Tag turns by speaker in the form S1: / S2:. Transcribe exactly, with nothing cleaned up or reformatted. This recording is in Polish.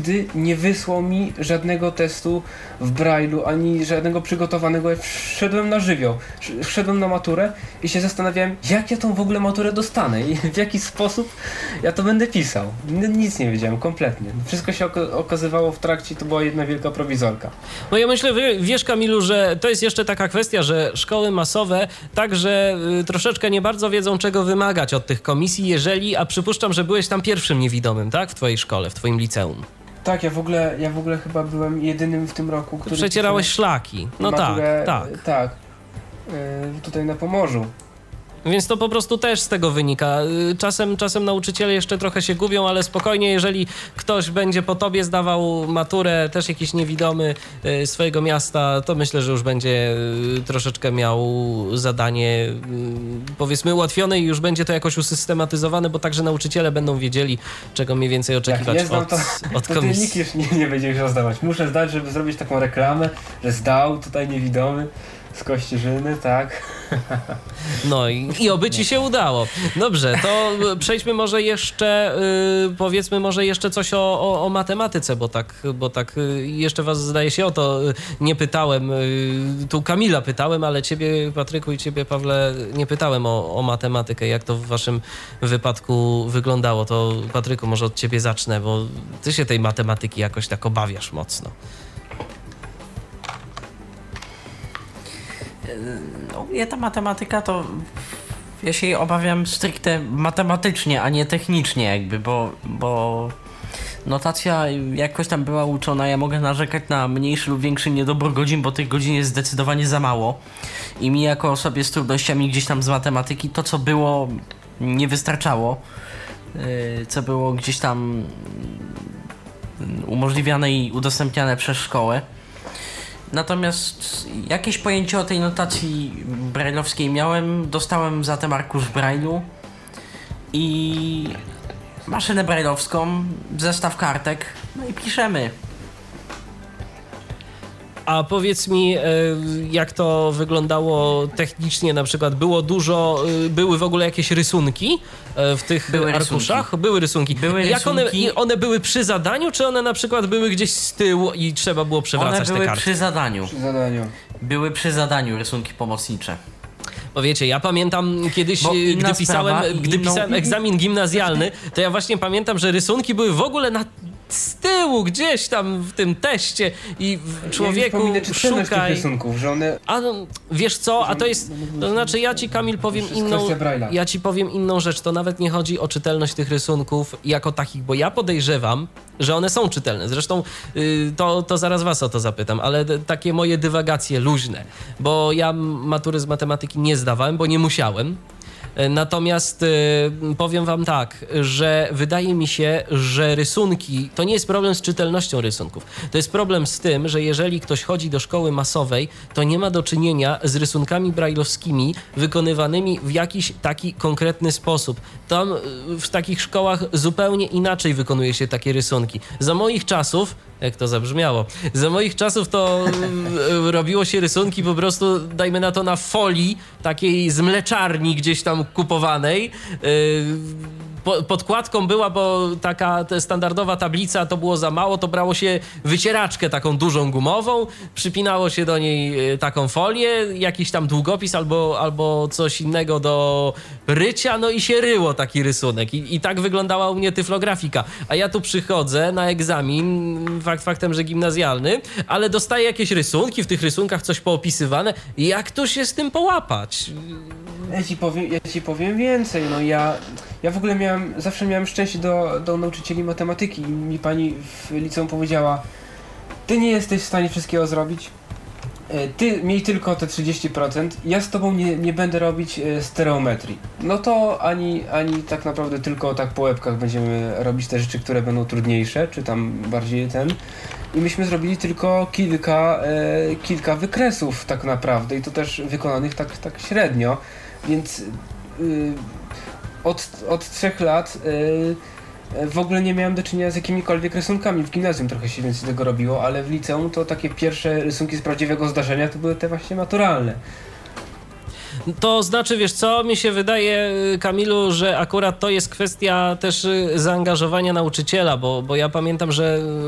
S1: nigdy nie wysłał mi żadnego testu w Braille'u, ani żadnego przygotowanego. Ja wszedłem na żywioł, wszedłem na maturę i się zastanawiałem, jak ja tą w ogóle maturę dostanę i w jaki sposób ja to będę pisał. Nic nie wiedziałem, kompletnie. Wszystko się ok- okazywało w trakcie, to była jedna wielka prowizorka.
S2: No ja myślę, wiesz Kamilu, że to jest jeszcze taka kwestia, że szkoły masowe także y, troszeczkę nie bardzo wiedzą, czego wymagać od tych komisji, jeżeli, a przypuszczam, że byłeś tam pierwszym niewidomym, tak? W twojej szkole, w twoim liceum.
S1: Tak, ja w ogóle, ja w ogóle chyba byłem jedynym w tym roku, który...
S2: Przecierałeś szlaki. No
S1: maturę,
S2: tak, tak.
S1: Tak, yy, tutaj na Pomorzu.
S2: Więc to po prostu też z tego wynika. Czasem, czasem nauczyciele jeszcze trochę się gubią, ale spokojnie, jeżeli ktoś będzie po tobie zdawał maturę, też jakiś niewidomy swojego miasta, to myślę, że już będzie troszeczkę miał zadanie, powiedzmy, ułatwione i już będzie to jakoś usystematyzowane, bo także nauczyciele będą wiedzieli, czego mniej więcej oczekiwać
S1: Jak nie zdam,
S2: od,
S1: to,
S2: od
S1: to
S2: komisji.
S1: nikt już nie, nie będzie chciał zdawać. Muszę zdać, żeby zrobić taką reklamę, że zdał tutaj niewidomy z Kościerzyny, tak?
S2: No i, i oby ci się udało. Dobrze, to przejdźmy może jeszcze, yy, powiedzmy może jeszcze coś o, o, o matematyce, bo tak, bo tak yy, jeszcze was zdaje się o to yy, nie pytałem, yy, tu Kamila pytałem, ale ciebie Patryku i ciebie Pawle nie pytałem o, o matematykę, jak to w waszym wypadku wyglądało. To Patryku, może od ciebie zacznę, bo ty się tej matematyki jakoś tak obawiasz mocno.
S3: No, ja ta matematyka to... Ja się jej obawiam stricte matematycznie, a nie technicznie jakby, bo... bo notacja jakoś tam była uczona, ja mogę narzekać na mniejszy lub większy niedobór godzin, bo tych godzin jest zdecydowanie za mało. I mi jako osobie z trudnościami gdzieś tam z matematyki, to co było nie wystarczało. Yy, co było gdzieś tam umożliwiane i udostępniane przez szkołę. Natomiast jakieś pojęcie o tej notacji brajlowskiej miałem, dostałem zatem arkusz Braille'u i maszynę brajlowską, zestaw kartek, no i piszemy.
S2: A powiedz mi, jak to wyglądało technicznie, na przykład było dużo, były w ogóle jakieś rysunki w tych
S3: były
S2: arkuszach?
S3: Rysunki.
S2: Były rysunki.
S3: Były
S2: Jak one,
S3: rysunki.
S2: one były przy zadaniu, czy one na przykład były gdzieś z tyłu i trzeba było przewracać
S3: One
S2: te
S3: były
S2: karty?
S3: przy zadaniu.
S1: Przy zadaniu.
S3: Były przy zadaniu rysunki pomocnicze.
S2: Bo wiecie, ja pamiętam kiedyś,
S3: Bo inna
S2: gdy pisałem,
S3: sprawa i
S2: gdy
S3: inną-
S2: pisałem egzamin gimnazjalny, to ja właśnie pamiętam, że rysunki były w ogóle na z tyłu, gdzieś tam w tym teście i w człowieku
S1: ja czytelność
S2: szukaj.
S1: tych rysunków, że one...
S2: A no, wiesz co, a to jest, to znaczy ja ci Kamil powiem
S1: To jest
S2: inną,
S1: kwestia Braille'a.
S2: ja ci powiem inną rzecz, to nawet nie chodzi o czytelność tych rysunków jako takich, bo ja podejrzewam, że one są czytelne, zresztą y, to, to zaraz was o to zapytam, ale d- takie moje dywagacje luźne, bo ja matury z matematyki nie zdawałem, bo nie musiałem. Natomiast y, powiem wam tak, że wydaje mi się, że rysunki to nie jest problem z czytelnością rysunków. To jest problem z tym, że jeżeli ktoś chodzi do szkoły masowej, to nie ma do czynienia z rysunkami brajlowskimi wykonywanymi w jakiś taki konkretny sposób. Tam y, w takich szkołach zupełnie inaczej wykonuje się takie rysunki. Za moich czasów, jak to zabrzmiało, za moich czasów to y, robiło się rysunki po prostu, dajmy na to, na folii takiej z mleczarni gdzieś tam kupowanej. Yy, po, podkładką była, bo taka ta standardowa tablica to było za mało, to brało się wycieraczkę taką dużą gumową, przypinało się do niej yy, taką folię, jakiś tam długopis albo, albo coś innego do rycia, no i się ryło taki rysunek. I, i tak wyglądała u mnie tyflografika. A ja tu przychodzę na egzamin, fakt faktem, że gimnazjalny, ale dostaję jakieś rysunki, w tych rysunkach coś poopisywane. Jak tu się z tym połapać?
S1: Ja ci powiem, ja ci powiem więcej, no ja, ja w ogóle miałem, zawsze miałem szczęście do, do nauczycieli matematyki i mi pani w liceum powiedziała: ty nie jesteś w stanie wszystkiego zrobić, ty miej tylko te trzydzieści procent, ja z tobą nie, nie będę robić stereometrii. No to ani, ani tak naprawdę tylko tak po łebkach będziemy robić te rzeczy, które będą trudniejsze, czy tam bardziej ten. I myśmy zrobili tylko kilka, e, kilka wykresów tak naprawdę i to też wykonanych tak, tak średnio, więc y, od, od trzech lat y, w ogóle nie miałem do czynienia z jakimikolwiek rysunkami. W gimnazjum trochę się więcej tego robiło, ale w liceum to takie pierwsze rysunki z prawdziwego zdarzenia to były te właśnie maturalne.
S2: To znaczy, wiesz co, mi się wydaje, Kamilu, że akurat to jest kwestia też zaangażowania nauczyciela, bo, bo ja pamiętam, że